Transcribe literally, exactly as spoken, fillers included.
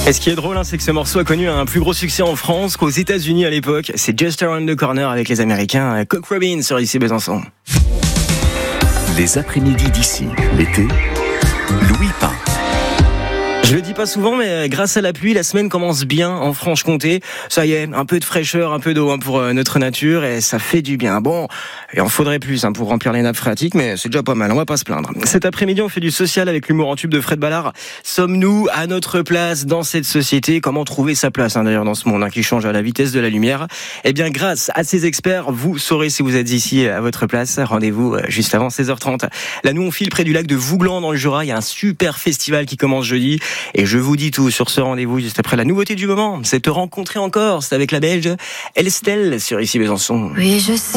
Et ce qui est drôle, hein, c'est que ce morceau a connu un plus gros succès en France qu'aux États-Unis à l'époque. C'est Just Around the Corner avec les Américains, Cock Robin sur Ici Besançon. Les après-midi d'ici, l'été, Louis Pain. Je le dis pas souvent, mais grâce à la pluie, la semaine commence bien en Franche-Comté. Ça y est, un peu de fraîcheur, un peu d'eau hein, pour euh, notre nature et ça fait du bien. Bon, il en faudrait plus hein, pour remplir les nappes phréatiques, mais c'est déjà pas mal, on va pas se plaindre. Cet après-midi, on fait du social avec l'humour en tube de Fred Ballard. Sommes-nous à notre place dans cette société ? Comment trouver sa place hein, d'ailleurs dans ce monde hein, qui change à la vitesse de la lumière ? Eh bien, grâce à ces experts, vous saurez si vous êtes ici à votre place. Rendez-vous euh, juste avant seize heures trente. Là, nous, on file près du lac de Vouglan dans le Jura. Il y a un super festival qui commence jeudi. Et je vous dis tout sur ce rendez-vous juste après la nouveauté du moment. C'est te rencontrer encore. C'est avec la Belge Estelle sur Ici Besançon. Oui, je sais.